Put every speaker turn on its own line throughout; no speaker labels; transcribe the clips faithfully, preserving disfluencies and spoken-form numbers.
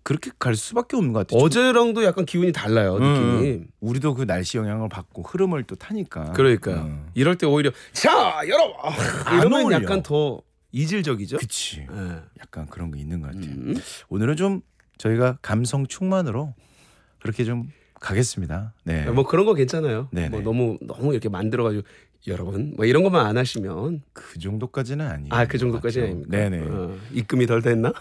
그렇게 갈 수밖에 없는 것 같아요.
어제랑도 약간 기운이 달라요. 느낌이.
음, 우리도 그 날씨 영향을 받고 흐름을 또 타니까.
그러니까요.
음.
이럴 때 오히려 자 여러분
안
이러면
어울려.
약간 더 이질적이죠.
그치.
네.
약간 그런 거 있는 것 같아요.
음.
오늘은 좀 저희가 감성 충만으로 그렇게 좀 가겠습니다. 네.
뭐 그런 거 괜찮아요.
네네.
뭐 너무 너무 이렇게 만들어가지고 여러분 뭐 이런 것만 안 하시면
그 정도까지는 아니에요.
아 그 정도까지는 아닙니까?
네네.
어, 입금이 덜 됐나?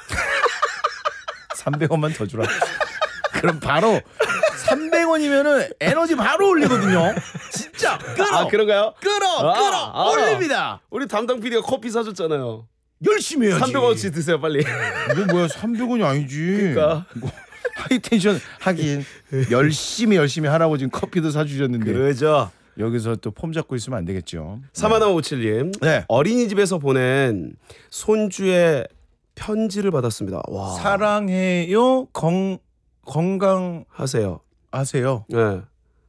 삼백 원만 더 주라. 그럼 바로 삼백 원이면은 에너지 바로 올리거든요. 진짜 끌어.
아 그런가요?
끌어.
아,
끌어.
아.
올립니다.
우리 담당 피디가 커피 사줬잖아요.
열심히 해야지.
삼백 원어치 드세요 빨리.
이거 뭐야 삼백 원이 아니지.
그러니까.
이거 하이텐션 하긴 열심히 열심히 하라고 지금 커피도 사주셨는데
그죠.
여기서 또 폼 잡고 있으면 안 되겠죠.
사만오칠님
네.
어린이집에서 보낸 손주의 편지를 받았습니다. 와
사랑해요. 건 건강하세요.
하세요. 네.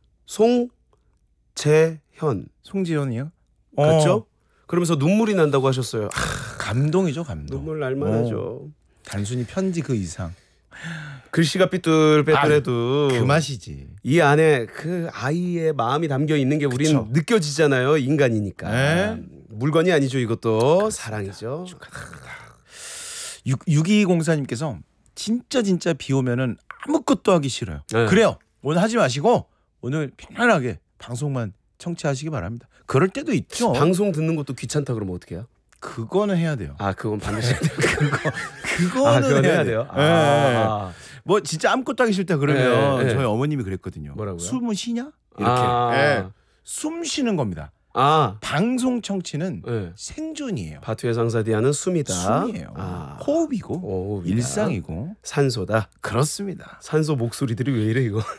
송재현
송지현이요?
그렇죠?
어,
그러면서 눈물이 난다고 하셨어요. 아,
감동이죠, 감동.
눈물 날 만하죠.
어, 단순히 편지 그 이상.
글씨가 삐뚤빼뚤해도
그 맛이지.
이 안에 그 아이의 마음이 담겨 있는 게 우린
그쵸.
느껴지잖아요. 인간이니까.
네.
물건이 아니죠. 이것도 사랑이죠.
육이공사님께서 진짜 진짜 비 오면은 아무것도 하기 싫어요.
네.
그래요. 오늘 하지 마시고 오늘 편안하게 방송만 청취하시기 바랍니다. 그럴 때도 있죠.
방송 듣는 것도 귀찮다 그러면 어떻게 해요?
그거는 해야 돼요.
아 그건 반드시 해야 돼요.
그거 그거는
아, 그건
해야,
해야
돼요.
돼요?
예.
아.
뭐 진짜 아무것도 하기 싫다 그러면
네, 네.
저희 어머님이 그랬거든요.
뭐라고요?
숨은 쉬냐? 이렇게.
아.
예. 숨 쉬는 겁니다.
아
방송 청취는
네.
생존이에요.
바투의 상사디아는 숨이다.
숨이에요.
아.
호흡이고
오, 호흡이다.
일상이고
산소다.
그렇습니다.
산소 목소리들이 왜 이래 이거?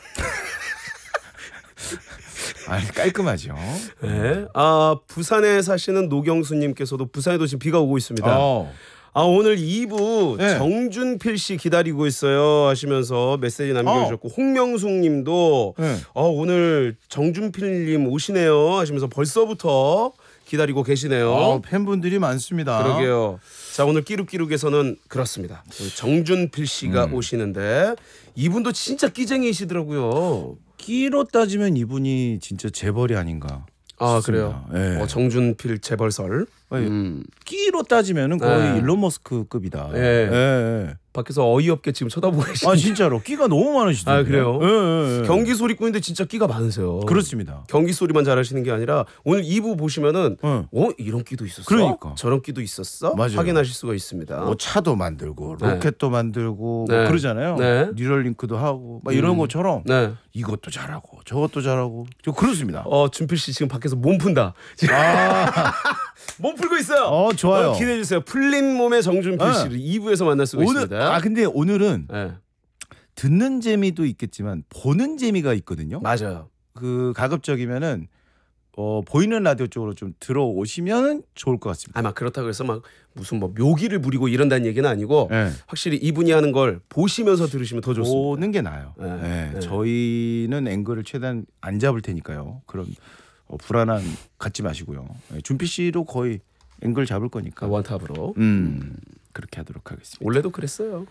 아, 깔끔하죠.
네. 아 부산에 사시는 노경수님께서도 부산에도 지금 비가 오고 있습니다.
어.
아 오늘 이 부
네.
정준필 씨 기다리고 있어요 하시면서 메시지 남겨주셨고
어.
홍명숙님도
네.
어, 오늘 정준필님 오시네요 하시면서 벌써부터 기다리고 계시네요.
어, 팬분들이 많습니다.
그러게요. 자 오늘 끼룩끼룩에서는 그렇습니다. 우리 정준필 씨가
음.
오시는데 이분도 진짜 끼쟁이시더라고요.
끼로 따지면 이분이 진짜 재벌이 아닌가.
아
싶습니다.
그래요.
예.
어, 정준필 재벌설.
아니,
음.
끼로 따지면은 거의
네.
일론 머스크급이다.
예.
예, 예.
밖에서 어이없게 지금 쳐다보고 계시죠.
아 진짜로 끼가 너무 많으시던데.
아, 그래요?
예, 예, 예.
경기 소리꾼인데 진짜 끼가 많으세요.
그렇습니다.
경기 소리만 잘하시는 게 아니라 오늘 이 부 보시면은
예.
어 이런 끼도 있었어.
그러니까.
저런 끼도 있었어.
맞아요.
확인하실 수가 있습니다.
뭐 차도 만들고
네.
로켓도 만들고
네.
뭐 그러잖아요.
네.
뉴럴링크도 하고 막 이런
음.
것처럼
네.
이것도 잘하고 저것도 잘하고 저 그렇습니다.
어 준필 씨 지금 밖에서 몸 푼다. 지금
아,
몸 풀고 있어요.
어 좋아요.
어, 기대해 주세요. 풀린 몸의 정준필
네.
씨를 이 부에서 만날 수가
오늘
있습니다.
아 근데 오늘은
네.
듣는 재미도 있겠지만 보는 재미가 있거든요.
맞아요.
그 가급적이면은 어, 보이는 라디오 쪽으로 좀 들어오시면 좋을 것 같습니다.
아마 그렇다고 해서 막 무슨 뭐 묘기를 부리고 이런다는 얘기는 아니고
네.
확실히 이분이 하는 걸 보시면서 들으시면 더 좋습니다.
보는 게 나아요.
네.
네.
네.
저희는 앵글을 최대한 안 잡을 테니까요. 그런 어, 불안한 갖지 마시고요. 네, 준피 씨도 거의 앵글 잡을 거니까.
원탑으로.
음 그렇게 하도록 하겠습니다.
원래도 그랬어요.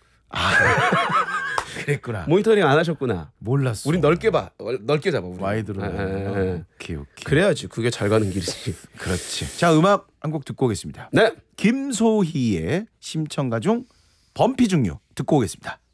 그랬구나.
모니터링 안 하셨구나.
몰랐어.
우리 넓게 봐. 넓게 잡아. 우리.
와이드로.
예, 예, 예.
오케이 오케이.
그래야지. 그게 잘 가는 길이지.
그렇지. 자 음악 한 곡 듣고 오겠습니다.
네.
김소희의 심청가 중 범피 중류 듣고 오겠습니다.